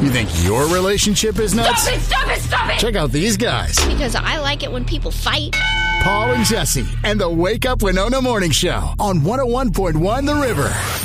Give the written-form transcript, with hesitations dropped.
You think your relationship is nuts? Stop it, stop it, stop it! Check out these guys. Because I like it when people fight. Paul and Jesse and the Wake Up Winona Morning Show on 101.1 The River.